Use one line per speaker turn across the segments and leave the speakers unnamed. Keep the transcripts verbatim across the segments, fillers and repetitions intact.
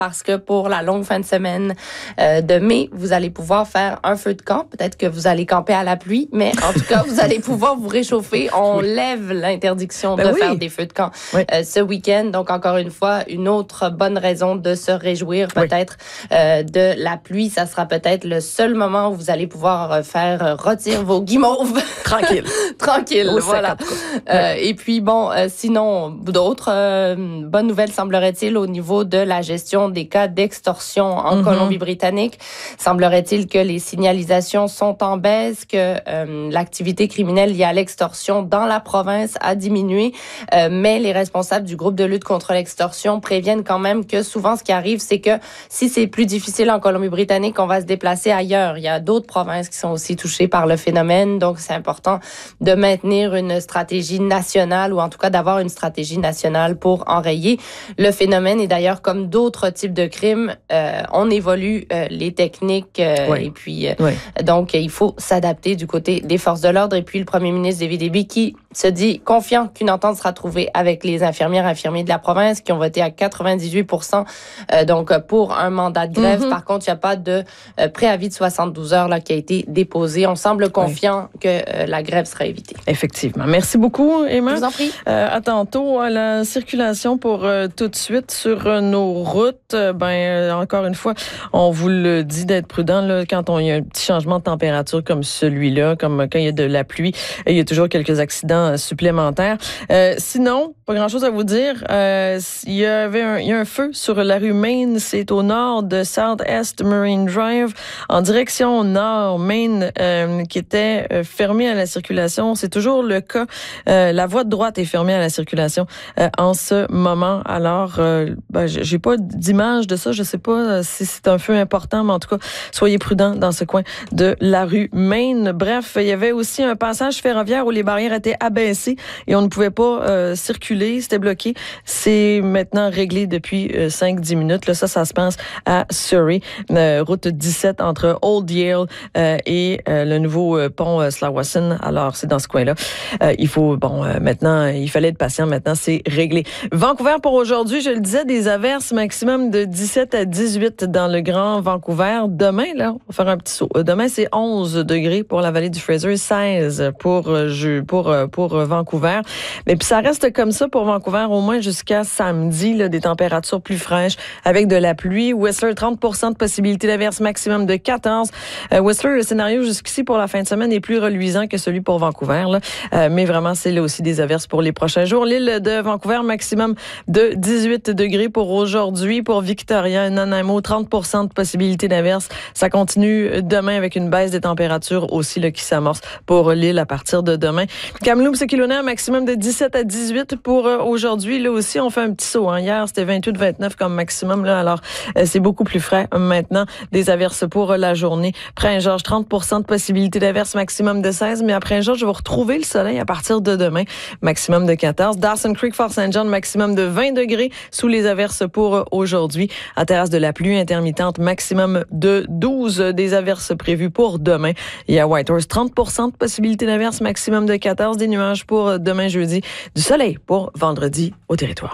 parce que pour la longue fin de semaine euh, de mai, vous allez pouvoir faire un feu de camp. Peut-être que vous allez camper à la pluie, mais en tout cas, vous allez pouvoir vous réchauffer. On oui. lève l'interdiction ben de oui. faire des feux de camp oui. euh, ce week-end. Donc, encore une fois, une autre bonne raison de se réjouir peut-être oui. euh, de la pluie. Ça sera peut-être le seul moment où vous allez pouvoir faire retirer vos guimauves.
Tranquille.
Tranquille,
Au
voilà. Euh, et puis, bon, euh, sinon, d'autres euh, bonnes nouvelles, semblerait-il, au niveau de la gestion des cas d'extorsion en mm-hmm. Colombie-Britannique. Semblerait-il que les signalisations sont en baisse, que euh, l'activité criminelle liée à l'extorsion dans la province a diminué, euh, mais les responsables du groupe de lutte contre l'extorsion préviennent quand même que souvent ce qui arrive, c'est que si c'est plus difficile en Colombie-Britannique, on va se déplacer ailleurs. Il y a d'autres provinces qui sont aussi touchées par le phénomène, donc c'est important de maintenir une stratégie nationale ou en tout cas d'avoir une stratégie nationale pour enrayer le phénomène. Et d'ailleurs, comme d'autres types de crimes, euh, on évolue euh, les techniques euh, oui. et puis euh, oui. donc il faut s'adapter du côté des forces de l'ordre. Et puis le premier ministre David Eby qui se dit confiant qu'une entente sera trouvée avec les infirmières et infirmiers de la province qui ont voté à quatre-vingt-dix-huit pour cent euh, donc pour un mandat de grève. Mm-hmm. Par contre, il n'y a pas de euh, préavis de soixante-douze heures là qui a été déposé. On semble confiant oui. que euh, la grève sera évitée.
Effectivement. Merci beaucoup, Emma.
Je vous en prie.
Euh, à tantôt. À la circulation pour euh, tout de suite sur euh, nos routes. Euh, ben euh, encore une fois, on vous le dit d'être prudent là, quand on y a un petit changement de température comme celui-là, comme quand il y a de la pluie, il y a toujours quelques accidents supplémentaires. Euh, sinon, pas grand-chose à vous dire. Euh, il y avait un, il y a un feu sur la rue Main, c'est au nord de South-Est Marine Drive, en direction nord, Main, euh, qui était euh, fermée à la circulation. C'est toujours le cas. Euh, la voie de droite est fermée à la circulation euh, en ce moment. Alors, euh, ben, j'ai pas d'image de ça. Je sais pas si c'est un feu important, mais en tout cas, soyez prudents dans ce coin de la rue Main. Bref, il y avait aussi un passage ferroviaire où les barrières étaient abaissées et on ne pouvait pas euh, circuler. C'était bloqué. C'est maintenant réglé depuis euh, cinq à dix minutes. Là, ça, ça se passe à Surrey, euh, route dix-sept entre Old Yale euh, et euh, le nouveau euh, pont euh, Slawson. Alors, c'est dans ce coin-là. Euh, il faut, bon, euh, maintenant, il fallait être patient. Maintenant, c'est réglé. Vancouver pour aujourd'hui, je le disais, des averses maximum de dix-sept à dix-huit dans le Grand Vancouver. Demain, là, on va faire un petit saut. Demain, c'est onze degrés pour la vallée du Fraser, seize pour, pour, pour Vancouver. Mais puis ça reste comme ça pour Vancouver au moins jusqu'à samedi, là, des températures plus fraîches avec de la pluie. Whistler, trente pour cent de possibilité d'averse, maximum de quatorze. Euh, Whistler, le scénario jusqu'ici pour la fin de semaine est plus reluisant que celui pour Vancouver. Là. Euh, mais vraiment, c'est là aussi des averses pour les prochains jours. L'île de Vancouver, maximum de dix-huit degrés pour aujourd'hui. Pour Victoria et Nanaimo, trente pour cent de possibilité d'averse. Ça continue demain avec une baisse des températures aussi là, qui s'amorce pour l'île à partir de demain. Kamloops et Kelowna, maximum de dix-sept à dix-huit pour euh, aujourd'hui. Là aussi, on fait un petit saut. Hein. Hier, c'était vingt-huit vingt-neuf comme maximum. Là, alors, euh, c'est beaucoup plus frais maintenant. Des averses pour euh, la journée. Prince-Georges, trente pour cent de possibilité d'averse, maximum de seize. Mais à Prince-Georges, je vais retrouver le soleil à partir de demain. Maximum de quatorze. Dawson Creek, Fort Saint John, maximum de vingt degrés sous les averses pour euh, aujourd'hui. À Terrasse de la pluie intermittente, maximum de douze. Des averses prévues pour demain. Et à Whitehorse, trente pour cent de possibilité d'averse, maximum de quatorze. Des nuages pour demain jeudi. Du soleil pour vendredi au territoire.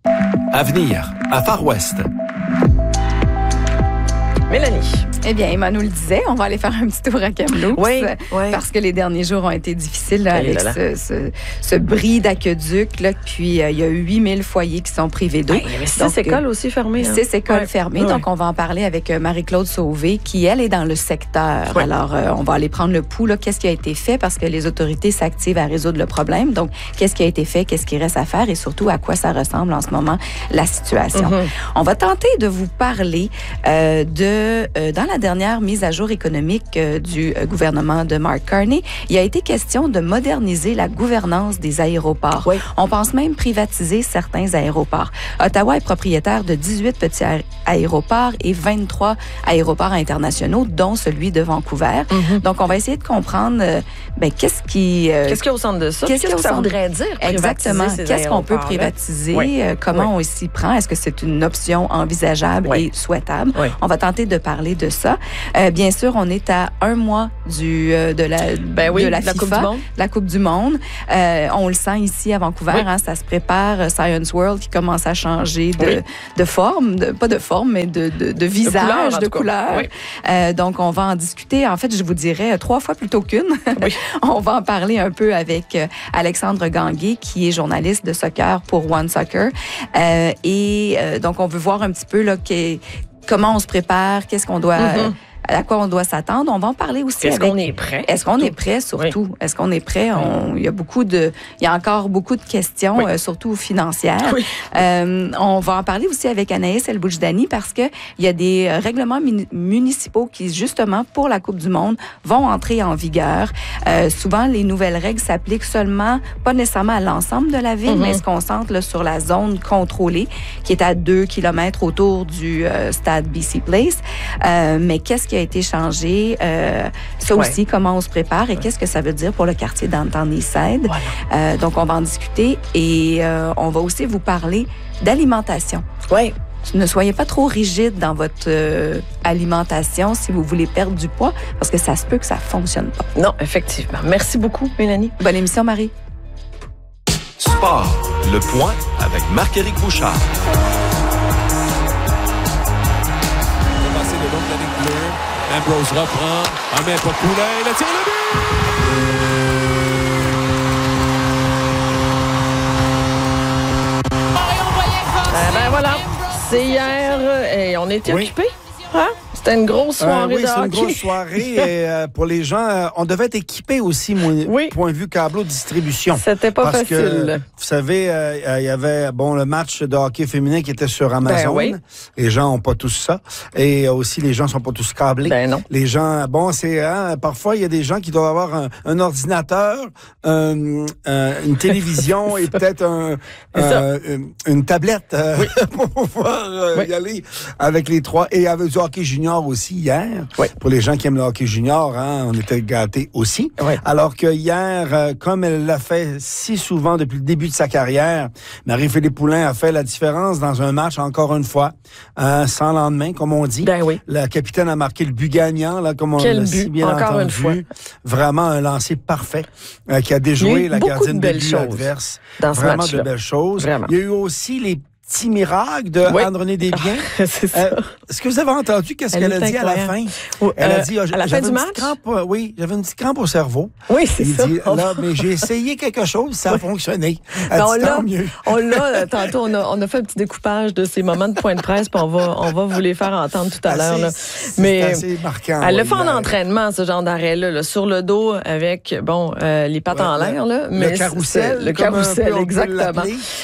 Avenir à Far West.
Mélanie.
Eh bien, Emma nous le disait, on va aller faire un petit tour à Kamloops.
Oui, oui.
Parce que les derniers jours ont été difficiles là, avec là, là. Ce, ce, ce bris d'aqueduc. Là, puis, euh, il y a huit mille foyers qui sont privés d'eau.
Il y avait six écoles aussi fermées. Hein?
Six écoles
ouais.
fermées. Ouais. Donc, on va en parler avec Marie-Claude Sauvé, qui, elle, est dans le secteur. Ouais. Alors, euh, on va aller prendre le pouls. Là, qu'est-ce qui a été fait? Parce que les autorités s'activent à résoudre le problème. Donc, qu'est-ce qui a été fait? Qu'est-ce qui reste à faire? Et surtout, à quoi ça ressemble en ce moment, la situation? Mm-hmm. On va tenter de vous parler euh, de... Euh, dans la dernière mise à jour économique euh, du euh, gouvernement de Mark Carney, il a été question de moderniser la gouvernance des aéroports. Oui. On pense même privatiser certains aéroports. Ottawa est propriétaire de dix-huit petits aé- aéroports et vingt-trois aéroports internationaux, dont celui de Vancouver. Mm-hmm. Donc, on va essayer de comprendre euh, ben, qu'est-ce qui... Euh,
qu'est-ce qu'il y a au centre de ça?
Qu'est-ce,
qu'est-ce que ça
centre...
voudrait dire?
Exactement. Qu'est-ce qu'on peut privatiser? Oui. Euh, comment oui. on s'y prend? Est-ce que c'est une option envisageable oui. et souhaitable? Oui. On va tenter de parler de ça. ça. Euh, bien sûr, on est à un mois du euh, de la
ben oui,
de la,
la
FIFA,
Coupe du Monde.
la Coupe du Monde. Euh, on le sent ici à Vancouver, oui. hein, ça se prépare. Science World qui commence à changer de, oui. de forme, de, pas de forme, mais de, de, de visage, de couleur. De couleur. Oui. Euh, donc, on va en discuter. En fait, je vous dirais trois fois plutôt qu'une. Oui. On va en parler un peu avec euh, Alexandre Ganguet, qui est journaliste de soccer pour One Soccer. Euh, et euh, donc, on veut voir un petit peu là, que, comment on se prépare, qu'est-ce qu'on doit... Mm-hmm. à quoi on doit s'attendre. On va en parler aussi.
Est-ce
avec...
qu'on est prêt?
Est-ce qu'on est prêt, surtout? Oui. Est-ce qu'on est prêt? On... Il y a beaucoup de... Il y a encore beaucoup de questions, oui. euh, surtout financières. Oui. Euh, on va en parler aussi avec Anaïs El-Boujdani parce que il y a des règlements mun- municipaux qui, justement, pour la Coupe du Monde, vont entrer en vigueur. Euh, souvent, les nouvelles règles s'appliquent seulement, pas nécessairement à l'ensemble de la ville, mm-hmm. mais se concentrent là, sur la zone contrôlée, qui est à deux kilomètres autour du euh, stade B C Place. Euh, mais qu'est-ce qui a été changé, euh, ça aussi, ouais. comment on se prépare et ouais. qu'est-ce que ça veut dire pour le quartier Downtown Eastside. Voilà. Euh, donc, on va en discuter et euh, on va aussi vous parler d'alimentation.
Oui.
Ne soyez pas trop rigide dans votre euh, alimentation si vous voulez perdre du poids parce que ça se peut que ça fonctionne pas.
Non, effectivement. Merci beaucoup, Mélanie.
Bonne émission, Marie.
Sport, le point avec Marc-Éric Bouchard.
Le long de la ligne bleue. Ambrose reprend. En met pas de poulet. Le tir, le but!
Ben, ben voilà. C'est hier et on était oui. occupés. Hein? C'était une grosse soirée
euh, oui,
de
c'est
hockey.
une grosse soirée. et, euh, pour les gens, euh, on devait être équipés aussi, moi,
oui.
point de vue câbleau distribution.
C'était pas
parce
facile.
Que, vous savez, il euh, y avait bon le match de hockey féminin qui était sur Amazon.
Ben oui.
Les gens ont pas tous ça. Et aussi, les gens sont pas tous câblés.
Ben non.
Les gens, bon, c'est hein, parfois, il y a des gens qui doivent avoir un, un ordinateur, un, un, une télévision et peut-être un, euh, une, une tablette euh, oui. pour pouvoir euh, oui. y aller avec les trois. Et avec du hockey junior aussi hier.
Oui.
Pour les gens qui aiment le hockey junior, hein, on était gâtés aussi.
Oui.
Alors que hier, euh, comme elle l'a fait si souvent depuis le début de sa carrière, Marie-Philippe Poulin a fait la différence dans un match encore une fois, hein, sans lendemain, comme on dit.
Ben oui.
La capitaine a marqué le but gagnant, là, comme on
Quel
l'a
but?
si bien
encore
entendu.
Une fois.
Vraiment un lancer parfait euh, qui a déjoué la gardienne de, de but adverse.
Dans ce
Vraiment
match-là.
de belles choses.
Vraiment.
Il y a eu aussi les petit miracle de
oui.
Anne-Renée Desbiens.
Ah, c'est ça. Euh,
est-ce que vous avez entendu qu'est-ce Elle qu'elle a dit incroyable. À la fin?
Oh,
Elle
euh,
a dit, ah,
à la fin du match?
Crampe, oui, j'avais une petite crampe au cerveau.
Oui, c'est
Il
ça.
dit, là, mais j'ai essayé quelque chose, ça a fonctionné. Elle
ben,
dit,
on, l'a,
mieux.
on l'a, tantôt, on a, on a fait un petit découpage de ces moments de point de presse, puis on va, on va vous les faire entendre tout à
assez,
l'heure. Là.
C'est
mais
assez marquant.
Elle
ouais,
le fait en entraînement, ce genre d'arrêt-là, là, sur le dos avec, bon, euh, les pattes ouais, en l'air, là.
Le
mais
carrousel.
Le carrousel, exactement.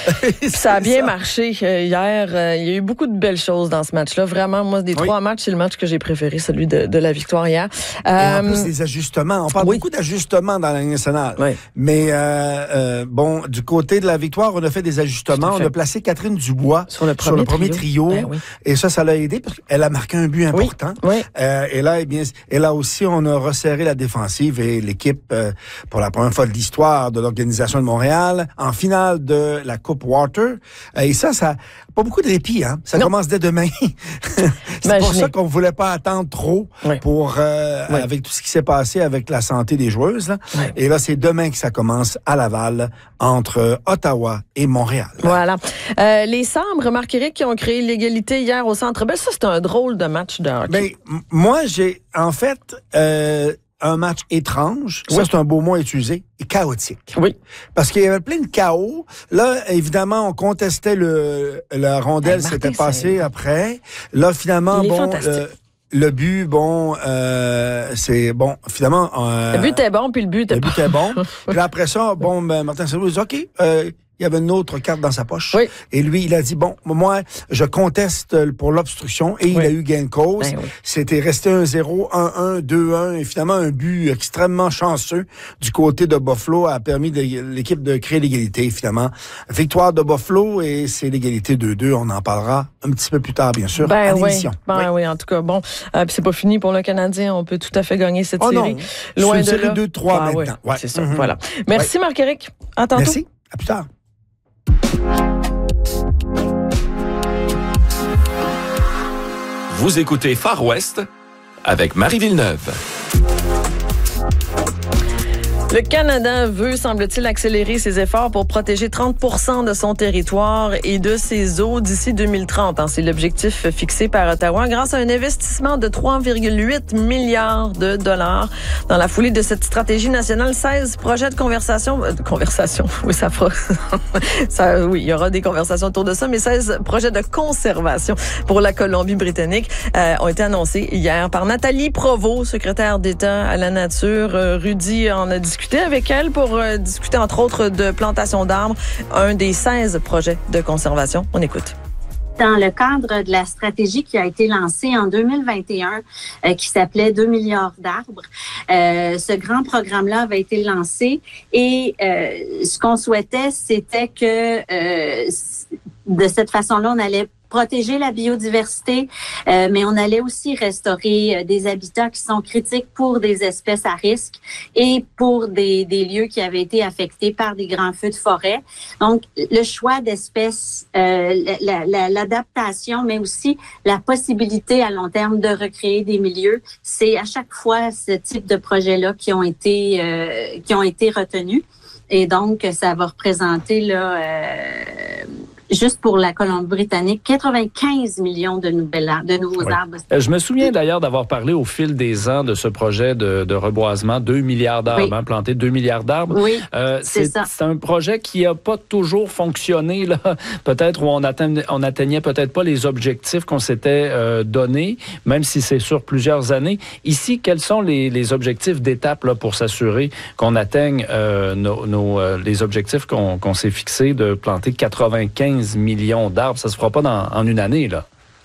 Ça a bien ça. marché euh, hier. Euh, il y a eu beaucoup de belles choses dans ce match-là. Vraiment, moi, des oui. trois matchs, c'est le match que j'ai préféré, celui de, de la victoire hier.
Euh, Et en plus, des ajustements. On parle oui. beaucoup d'ajustements dans la Ligue nationale.
Oui.
Mais, euh, euh, bon, du côté de la victoire, on a fait des ajustements. On a placé Catherine Dubois
sur le premier,
sur le premier
trio.
trio.
Ben oui.
Et ça, ça l'a aidé parce qu'elle a marqué un but important.
Oui. Oui.
Euh, et là, eh bien, et là aussi, on a resserré la défensive et l'équipe, euh, pour la première fois de l'histoire de l'Organisation de Montréal, en finale de la Coupe Water. Et ça, ça, pas beaucoup de répit, hein. Ça
non.
commence dès demain. C'est Imaginez. Pour ça qu'on voulait pas attendre trop oui. pour euh, oui. avec tout ce qui s'est passé avec la santé des joueuses. Là. Oui. Et là, c'est demain que ça commence à Laval, entre Ottawa et Montréal.
Voilà. Euh, les Sabres, Marc-Éric, qui ont créé l'égalité hier au Centre Bell, ça, c'est un drôle de match de hockey.
Ben, m- moi, j'ai, en fait... Euh, un match étrange, oui. ça c'est un beau mot à utiliser, et chaotique.
Oui.
Parce qu'il y avait plein de chaos. Là, évidemment, on contestait le la rondelle, ben, s'était passé après. Là, finalement, bon, le, le but, bon, euh, c'est bon. Finalement, euh,
le but est bon, puis le but est
le but est bon. Puis après ça, bon, ben, Martin Saint-Louis dit ok. Euh, il y avait une autre carte dans sa poche.
Oui.
Et lui, il a dit, bon, moi, je conteste pour l'obstruction. Et oui. il a eu gain de cause.
Ben oui.
C'était resté un zéro, un un, deux un. Et finalement, un but extrêmement chanceux du côté de Buffalo a permis de l'équipe de créer l'égalité, finalement. Victoire de Buffalo et c'est l'égalité deux deux. On en parlera un petit peu plus tard, bien sûr,
ben
à
oui.
l'émission.
Ben oui. oui, en tout cas, bon. Euh, puis c'est pas fini pour le Canadien. On peut tout à fait gagner cette
oh
série.
Non.
Loin
c'est une
de
série deux trois ah, maintenant.
Oui. Ouais. C'est ça,
mm-hmm.
voilà. Merci, ouais. Marc-Éric. À tantôt.
Merci. À plus tard.
Vous écoutez Far West avec Marie Villeneuve.
Le Canada veut, semble-t-il, accélérer ses efforts pour protéger trente pour cent de son territoire et de ses eaux d'ici deux mille trente. C'est l'objectif fixé par Ottawa grâce à un investissement de trois virgule huit milliards de dollars. Dans la foulée de cette stratégie nationale, seize projets de conversation, euh, de conversation, oui, ça fera, ça, oui, il y aura des conversations autour de ça, mais seize projets de conservation pour la Colombie-Britannique euh, ont été annoncés hier par Nathalie Provost, secrétaire d'État à la nature. Euh, Rudy en a discuté avec elle pour euh, discuter entre autres de plantation d'arbres, un des seize projets de conservation. On écoute.
Dans le cadre de la stratégie qui a été lancée en deux mille vingt et un, euh, qui s'appelait deux milliards d'arbres, euh, ce grand programme-là avait été lancé et euh, ce qu'on souhaitait, c'était que euh, de cette façon-là, on allait protéger la biodiversité, euh, mais on allait aussi restaurer euh, des habitats qui sont critiques pour des espèces à risque et pour des, des lieux qui avaient été affectés par des grands feux de forêt. Donc, le choix d'espèces, euh, la, la, l'adaptation, mais aussi la possibilité à long terme de recréer des milieux, c'est à chaque fois ce type de projets-là qui ont été euh, qui ont été retenus. Et donc, ça va représenter là. Euh, Juste pour la Colombie-Britannique, quatre-vingt-quinze millions de, nouvelles arbres, de nouveaux oui. arbres.
Je me souviens d'ailleurs d'avoir parlé au fil des ans de ce projet de, de reboisement, deux milliards d'arbres, oui. hein, planter deux milliards d'arbres.
Oui,
euh, c'est,
c'est ça.
C'est un projet qui n'a pas toujours fonctionné, là. Peut-être où on, atteint, on atteignait peut-être pas les objectifs qu'on s'était euh, donnés, même si c'est sur plusieurs années. Ici, quels sont les, les objectifs d'étape là, pour s'assurer qu'on atteigne euh, nos, nos, euh, les objectifs qu'on, qu'on s'est fixés de planter quatre-vingt-quinze millions d'arbres? Ça se fera pas dans, en une année, là?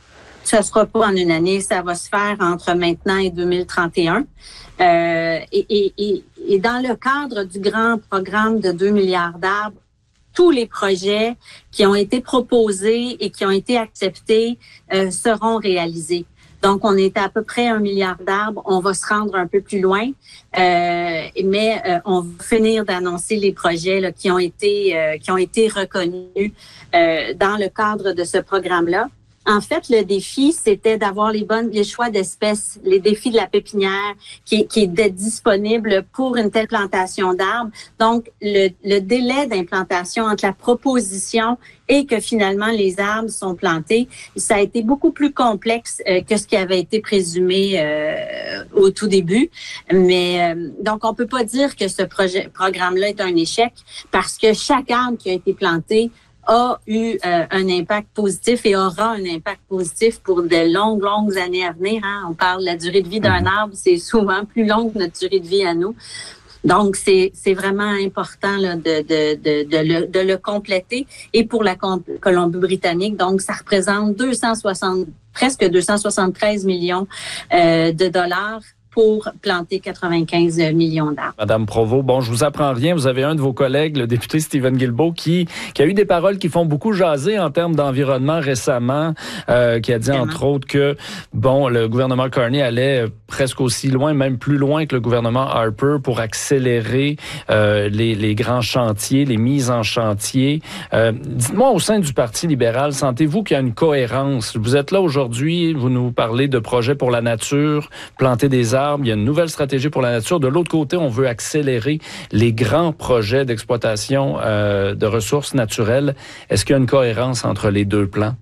Ça se fera pas en une année. Ça va se faire entre maintenant et deux mille trente et un. Euh, et, et, et, et dans le cadre du grand programme de deux milliards d'arbres, tous les projets qui ont été proposés et qui ont été acceptés euh, seront réalisés. Donc, on est à peu près un milliard d'arbres. On va se rendre un peu plus loin, euh, mais euh, on va finir d'annoncer les projets là, qui ont été euh, qui ont été reconnus euh, dans le cadre de ce programme-là. En fait, le défi, c'était d'avoir les bonnes, les choix d'espèces, les défis de la pépinière qui, qui est d'être disponible pour une telle plantation d'arbres. Donc, le, le délai d'implantation entre la proposition et que finalement les arbres sont plantés, ça a été beaucoup plus complexe euh, que ce qui avait été présumé euh, au tout début. Mais euh, donc, on peut pas dire que ce projet, programme-là est un échec parce que chaque arbre qui a été planté a eu euh, un impact positif et aura un impact positif pour de longues, longues années à venir. Hein. On parle de la durée de vie d'un arbre, c'est souvent plus long que notre durée de vie à nous. Donc, c'est, c'est vraiment important là, de, de, de, de, le, de le compléter. Et pour la Colombie-Britannique, donc, ça représente deux cent soixante, presque deux cent soixante-treize millions euh, de dollars pour planter quatre-vingt-quinze millions d'arbres.
Madame Provost, bon, je vous apprends rien. Vous avez un de vos collègues, le député Stephen Guilbeault, qui, qui a eu des paroles qui font beaucoup jaser en termes d'environnement récemment, euh, qui a dit, Vraiment. entre autres, que, bon, le gouvernement Carney allait presque aussi loin, même plus loin que le gouvernement Harper pour accélérer euh, les, les grands chantiers, les mises en chantier. Euh, dites-moi, au sein du Parti libéral, sentez-vous qu'il y a une cohérence? Vous êtes là aujourd'hui, vous nous parlez de projets pour la nature, planter des arbres, il y a une nouvelle stratégie pour la nature. De l'autre côté, on veut accélérer les grands projets d'exploitation euh, de ressources naturelles. Est-ce qu'il y a une cohérence entre les deux plans?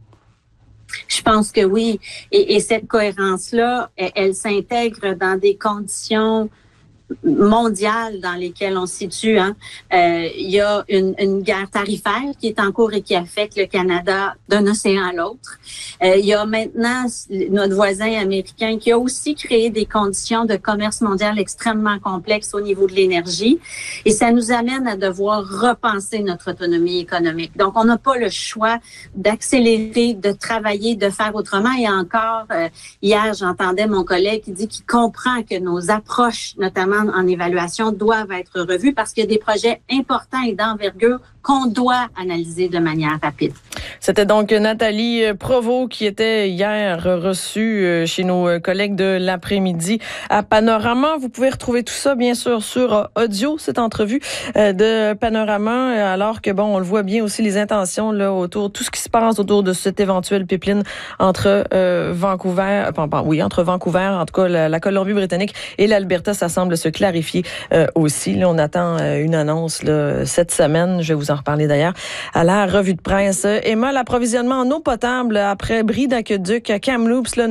Je pense que oui. Et, et cette cohérence-là, elle, elle s'intègre dans des conditions mondiales dans lesquelles on se situe. Hein. Euh, il y a une, une guerre tarifaire qui est en cours et qui affecte le Canada d'un océan à l'autre. Euh, il y a maintenant notre voisin américain qui a aussi créé des conditions de commerce mondial extrêmement complexes au niveau de l'énergie. Et ça nous amène à devoir repenser notre autonomie économique. Donc, on n'a pas le choix d'accélérer, de travailler, de faire autrement. Et encore, euh, hier, j'entendais mon collègue qui dit qu'il comprend que nos approches, notamment en évaluation, doivent être revues parce qu'il y a des projets importants et d'envergure qu'on doit analyser de manière rapide.
C'était donc Nathalie Provost qui était hier reçue chez nos collègues de l'après-midi à Panorama. Vous pouvez retrouver tout ça, bien sûr, sur audio, cette entrevue de Panorama, alors que, bon, on le voit bien aussi, les intentions là autour, tout ce qui se passe autour de cette éventuelle pipeline entre euh, Vancouver, euh, oui, entre Vancouver, en tout cas la, la Colombie-Britannique et l'Alberta, ça semble se clarifier euh, aussi. Là, on attend euh, une annonce là, cette semaine, je vais vous en reparler d'ailleurs, à la revue de presse. Emma, l'approvisionnement en eau potable après bris d'aqueduc à Kamloops, là,